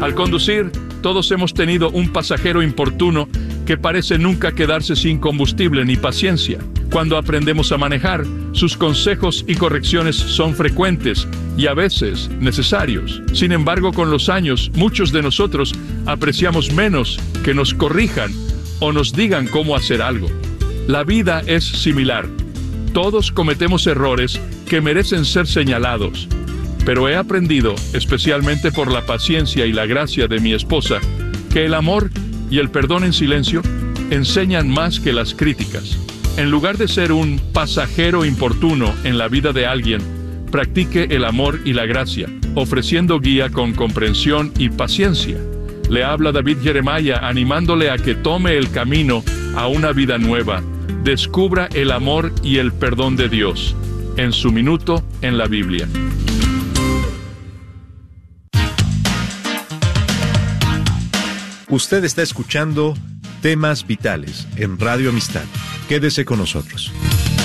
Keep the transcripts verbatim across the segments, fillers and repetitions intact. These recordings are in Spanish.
Al conducir, todos hemos tenido un pasajero importuno que parece nunca quedarse sin combustible ni paciencia. Cuando aprendemos a manejar, sus consejos y correcciones son frecuentes y a veces necesarios. Sin embargo, con los años, muchos de nosotros apreciamos menos que nos corrijan o nos digan cómo hacer algo. La vida es similar. Todos cometemos errores que merecen ser señalados. Pero he aprendido, especialmente por la paciencia y la gracia de mi esposa, que el amor y el perdón en silencio enseñan más que las críticas. En lugar de ser un pasajero importuno en la vida de alguien, practique el amor y la gracia, ofreciendo guía con comprensión y paciencia. Le habla David Jeremiah animándole a que tome el camino a una vida nueva. Descubra el amor y el perdón de Dios en su minuto en la Biblia. Usted está escuchando Temas Vitales en Radio Amistad. Quédese con nosotros.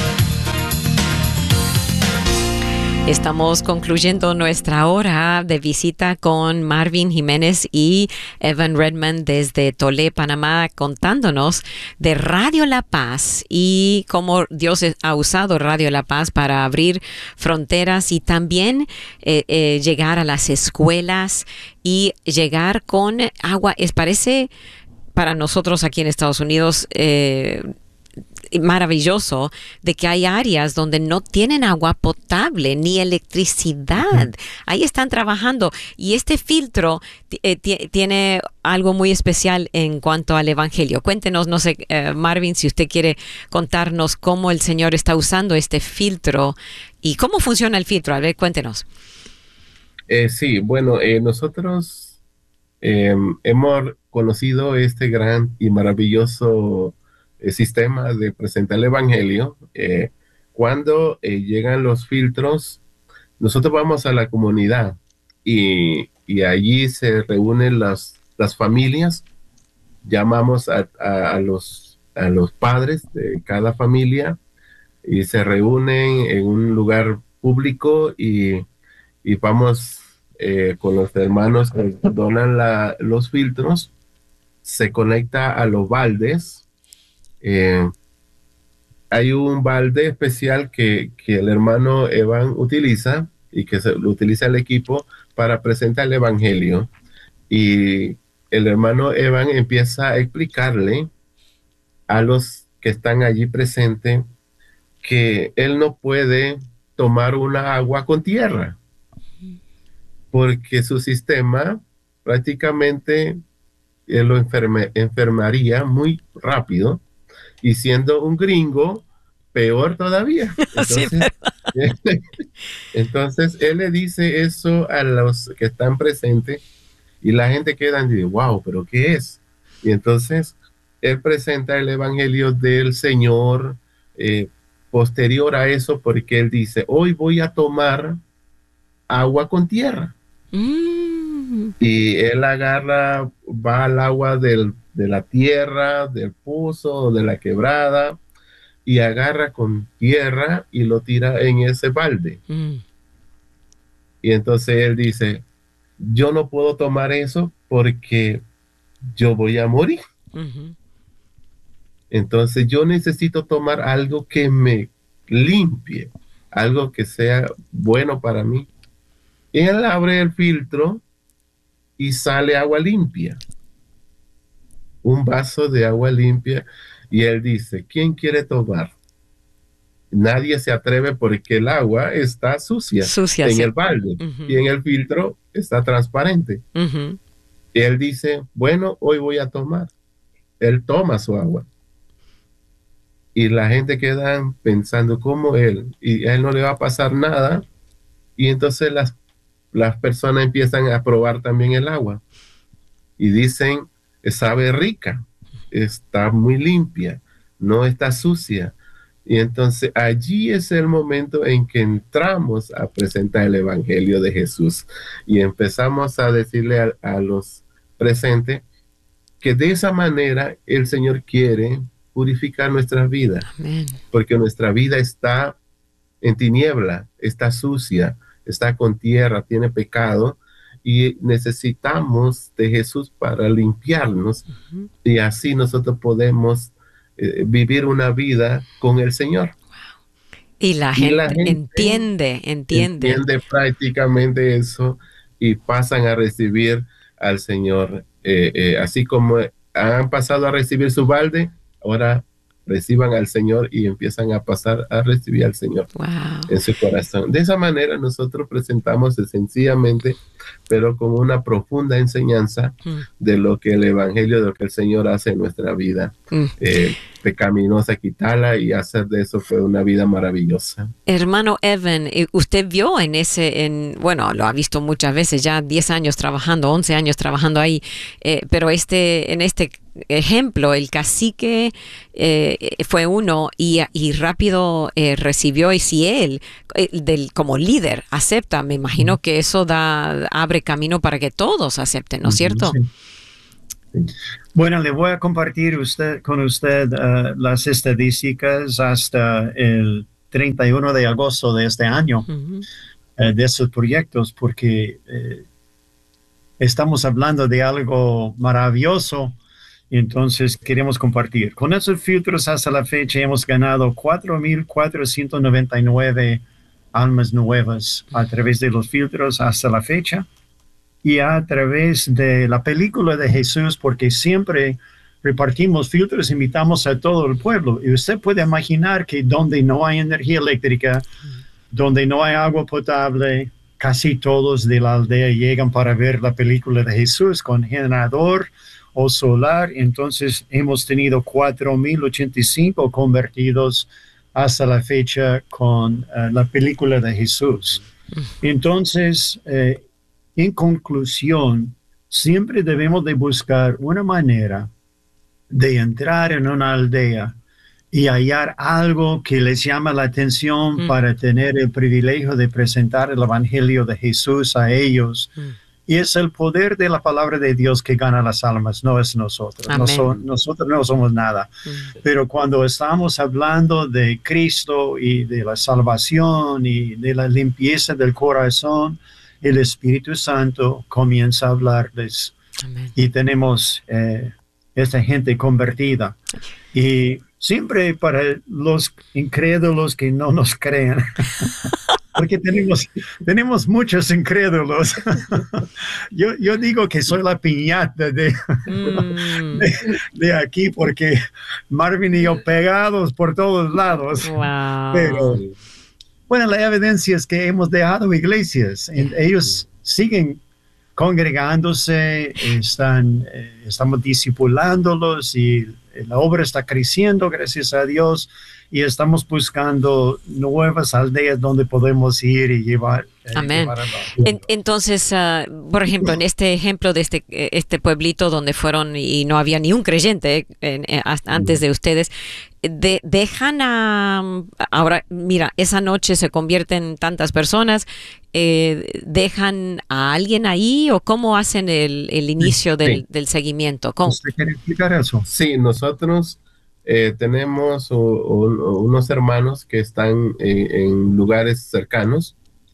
Estamos concluyendo nuestra hora de visita con Marvin Jiménez y Evan Redmond desde Tolé, Panamá, contándonos de Radio La Paz y cómo Dios ha usado Radio La Paz para abrir fronteras y también eh, eh, llegar a las escuelas y llegar con agua. Es parece para nosotros aquí en Estados Unidos eh, maravilloso de que hay áreas donde no tienen agua potable ni electricidad. Uh-huh. Ahí están trabajando y este filtro eh, t- tiene algo muy especial en cuanto al evangelio. Cuéntenos, no sé, eh, Marvin, si usted quiere contarnos cómo el Señor está usando este filtro y cómo funciona el filtro. A ver, cuéntenos. Eh, sí, bueno, eh, nosotros eh, hemos conocido este gran y maravilloso el sistema de presentar el evangelio. Eh, cuando eh, llegan los filtros, nosotros vamos a la comunidad y, y allí se reúnen las, las familias, llamamos a, a, a, los, a los padres de cada familia y se reúnen en un lugar público y, y vamos eh, con los hermanos que donan la, los filtros, se conecta a los baldes. Eh, hay un balde especial que, que el hermano Evan utiliza y que se, lo utiliza el equipo para presentar el evangelio, y el hermano Evan empieza a explicarle a los que están allí presentes que él no puede tomar una agua con tierra porque su sistema prácticamente él lo enferme, enfermaría muy rápido. Y siendo un gringo, peor todavía. Entonces, sí, entonces, él le dice eso a los que están presentes y la gente queda y dice, wow, ¿pero qué es? Y entonces, él presenta el evangelio del Señor eh, posterior a eso, porque él dice, hoy voy a tomar agua con tierra. Mm. Y él agarra, va al agua del de la tierra, del pozo, de la quebrada, y agarra con tierra y lo tira en ese balde. Mm. Y entonces él dice, yo no puedo tomar eso porque yo voy a morir. Uh-huh. Entonces yo necesito tomar algo que me limpie, algo que sea bueno para mí. Y él abre el filtro y sale agua limpia. Un vaso de agua limpia, y él dice, ¿quién quiere tomar? Nadie se atreve porque el agua está sucia, sucia en sí. el balde, uh-huh. y en el filtro está transparente. Uh-huh. Y él dice, bueno, hoy voy a tomar. Él toma su agua. Y la gente queda pensando como él, y a él no le va a pasar nada. Y entonces las, las personas empiezan a probar también el agua. Y dicen, sabe rica, está muy limpia, no está sucia. Y entonces allí es el momento en que entramos a presentar el evangelio de Jesús y empezamos a decirle a, a los presentes que de esa manera el Señor quiere purificar nuestra vida. Amén. Porque nuestra vida está en tiniebla, está sucia, está con tierra, tiene pecado. y necesitamos de Jesús para limpiarnos, uh-huh. y así nosotros podemos eh, vivir una vida con el Señor. Y la, y gente, la gente entiende, entiende. Entiende prácticamente eso y pasan a recibir al Señor. Eh, eh, así como han pasado a recibir su balde, ahora reciban al Señor y empiezan a pasar a recibir al Señor, wow, en su corazón. De esa manera nosotros presentamos sencillamente, pero con una profunda enseñanza mm. de lo que el Evangelio, de lo que el Señor hace en nuestra vida. Mm. Eh, pecaminosa, quitarla y hacer de eso fue una vida maravillosa. Hermano Evan, usted vio en ese, en, bueno, lo ha visto muchas veces, ya diez años trabajando, once años trabajando ahí, eh, pero este, en este ejemplo, el cacique eh, fue uno y, y rápido eh, recibió, y si él, eh, del, como líder, acepta, me imagino que eso da, abre camino para que todos acepten, ¿no es cierto? Sí. Bueno, le voy a compartir usted, con usted uh, las estadísticas hasta el treinta y uno de agosto de este año, uh-huh. uh, de esos proyectos, porque uh, estamos hablando de algo maravilloso, y entonces queremos compartir. Con esos filtros hasta la fecha hemos ganado cuatro mil cuatrocientos noventa y nueve almas nuevas a través de los filtros hasta la fecha. Y a través de la película de Jesús, porque siempre repartimos filtros, invitamos a todo el pueblo. Y usted puede imaginar que donde no hay energía eléctrica, donde no hay agua potable, casi todos de la aldea llegan para ver la película de Jesús con generador o solar. Entonces hemos tenido cuatro mil ochenta y cinco convertidos hasta la fecha con uh, la película de Jesús. Entonces, eh, en conclusión, siempre debemos de buscar una manera de entrar en una aldea y hallar algo que les llama la atención mm. para tener el privilegio de presentar el Evangelio de Jesús a ellos. Mm. Y es el poder de la palabra de Dios que gana las almas, no es nosotros. No so, nosotros no somos nada. Mm. Pero cuando estamos hablando de Cristo y de la salvación y de la limpieza del corazón, el Espíritu Santo comienza a hablarles. Amén. Y tenemos eh, esta gente convertida. Y siempre para los incrédulos que no nos creen, porque tenemos, tenemos muchos incrédulos. yo, yo digo que soy la piñata de, mm. de, de aquí, porque Marvin y yo pegados por todos lados. Wow. Pero bueno, la evidencia es que hemos dejado iglesias. Y ellos siguen congregándose, están, eh, estamos discipulándolos y la obra está creciendo, gracias a Dios, y estamos buscando nuevas aldeas donde podemos ir y llevar. Eh, Amén. Llevar en, entonces, uh, por ejemplo, en este ejemplo de este, este pueblito donde fueron y no había ni un creyente eh, eh, antes de ustedes, de, dejan a, ahora, mira, esa noche se convierten tantas personas, eh, ¿dejan a alguien ahí o cómo hacen el, el inicio sí, del, sí. del seguimiento? ¿Cómo? ¿Usted quiere explicar eso? Sí, nosotros eh, tenemos uh, un, unos hermanos que están eh, en lugares cercanos.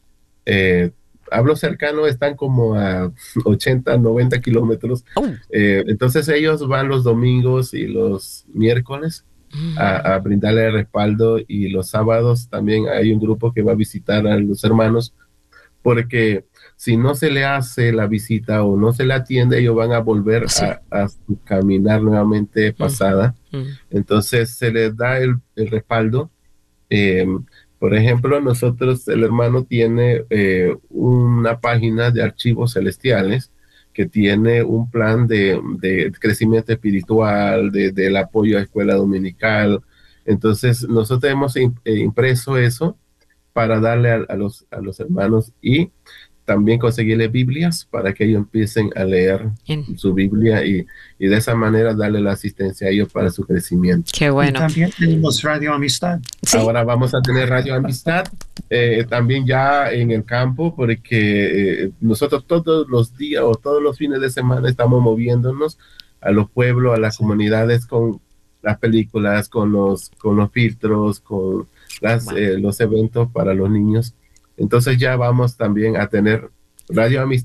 Eh, hablo cercano, están como a ochenta, noventa kilómetros. Oh. Eh, entonces ellos van los domingos y los miércoles A, a brindarle respaldo, y los sábados también hay un grupo que va a visitar a los hermanos, porque si no se le hace la visita o no se le atiende, ellos van a volver sí. a, a caminar nuevamente pasada. Mm. Mm. Entonces se les da el, el respaldo. Eh, por ejemplo, nosotros, el hermano tiene eh, una página de archivos celestiales que tiene un plan de, de crecimiento espiritual, de, del apoyo a escuela dominical. Entonces, nosotros hemos impreso eso para darle a, a, los, a los hermanos, y también conseguirle Biblias para que ellos empiecen a leer en su Biblia y, y de esa manera darle la asistencia a ellos para su crecimiento. Qué bueno. Y también tenemos Radio Amistad. Sí. Ahora vamos a tener Radio Amistad eh, también ya en el campo, porque eh, nosotros todos los días o todos los fines de semana estamos moviéndonos a los pueblos, a las sí. comunidades con las películas, con los, con los filtros, con las, wow. eh, los eventos para los niños. Entonces ya vamos también a tener Radio Amistad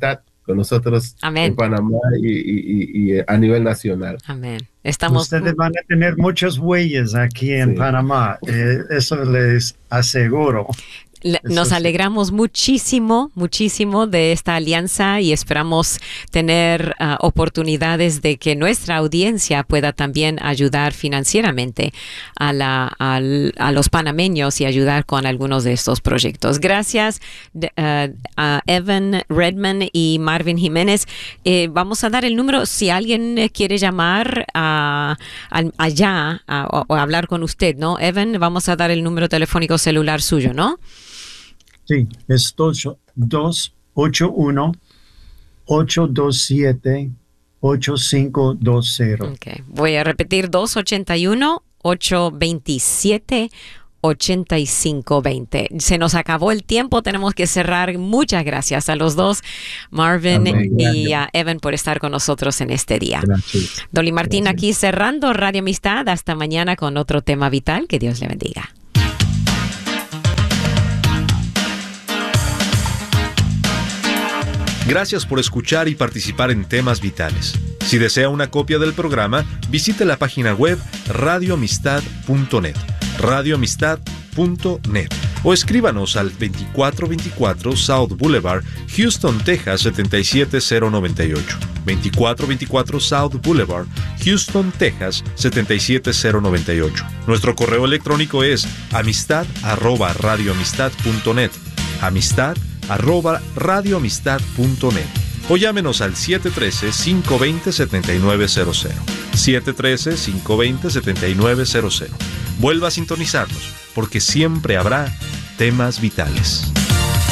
con nosotros Amén. en Panamá y, y, y a nivel nacional. Amén. Estamos... Ustedes van a tener muchos huellas aquí en Sí. Panamá, eh, eso les aseguro. Le- Eso Nos sí. alegramos muchísimo, muchísimo de esta alianza y esperamos tener uh, oportunidades de que nuestra audiencia pueda también ayudar financieramente a, la, al- a los panameños y ayudar con algunos de estos proyectos. Gracias de- uh, a Evan Redman y Marvin Jiménez. Eh, vamos a dar el número si alguien eh, quiere llamar a, al- allá a- o, o hablar con usted, ¿no? Evan, vamos a dar el número telefónico celular suyo, ¿no? Sí, es dos ocho uno, ocho dos siete, ocho cinco dos cero. Okay. Voy a repetir dos ocho uno, ocho dos siete, ocho cinco dos cero. Se nos acabó el tiempo, tenemos que cerrar. Muchas gracias a los dos, Marvin Amén. y a Evan, por estar con nosotros en este día. Gracias. Dolly Martín Gracias. aquí cerrando Radio Amistad. Hasta mañana con otro tema vital. Que Dios le bendiga. Gracias por escuchar y participar en Temas Vitales. Si desea una copia del programa, visite la página web radio amistad punto net, radio amistad punto net, o escríbanos al veinticuatro veinticuatro South Boulevard, Houston, Texas setenta y siete cero noventa y ocho. veinticuatro veinticuatro South Boulevard, Houston, Texas setenta y siete cero noventa y ocho. Nuestro correo electrónico es amistad arroba radio amistad punto net, amistad arroba radio amistad punto net, o llámenos al siete uno tres, cinco dos cero, siete nueve cero cero, siete uno tres, cinco dos cero, siete nueve cero cero. Vuelva a sintonizarnos, porque siempre habrá temas vitales.